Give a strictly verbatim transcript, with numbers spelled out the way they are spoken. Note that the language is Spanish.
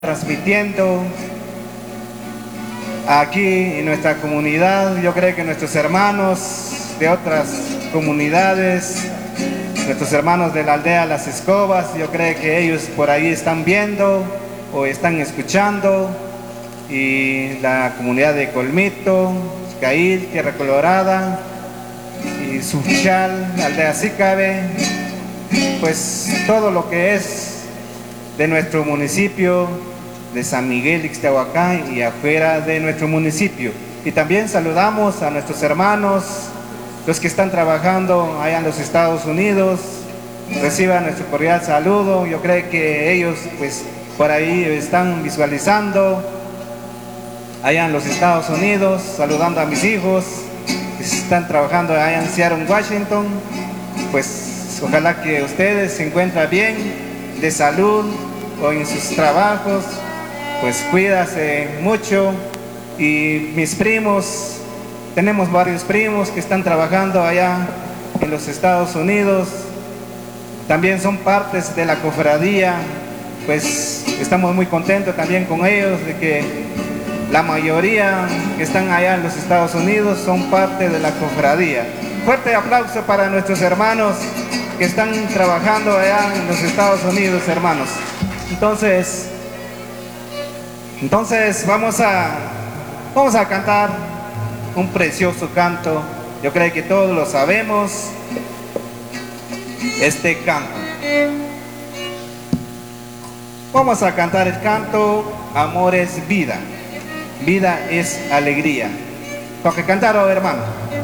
transmitiendo aquí en nuestra comunidad. Yo creo que nuestros hermanos de otras comunidades, nuestros hermanos de la aldea Las Escobas, yo creo que ellos por ahí están viendo o están escuchando, y la comunidad de Colmito, Cail, Tierra Colorada y Suchal, aldea Sicabe, pues todo lo que es de nuestro municipio de San Miguel Ixtahuacán y afuera de nuestro municipio. Y también saludamos a nuestros hermanos, los que están trabajando allá en los Estados Unidos. Reciban nuestro cordial saludo. Yo creo que ellos pues por ahí están visualizando allá en los Estados Unidos, saludando a mis hijos que están trabajando allá en Seattle, Washington. Pues ojalá que ustedes se encuentren bien de salud o en sus trabajos. Pues cuídase mucho. Y mis primos, tenemos varios primos que están trabajando allá en los Estados Unidos, también son partes de la cofradía. Pues estamos muy contentos también con ellos, de que la mayoría que están allá en los Estados Unidos son parte de la cofradía. Fuerte aplauso para nuestros hermanos que están trabajando allá en los Estados Unidos, hermanos. Entonces, entonces vamos a, vamos a cantar un precioso canto. Yo creo que todos lo sabemos, este canto. Vamos a cantar el canto Amor es vida, vida es alegría. Toque cantar, oh, hermano.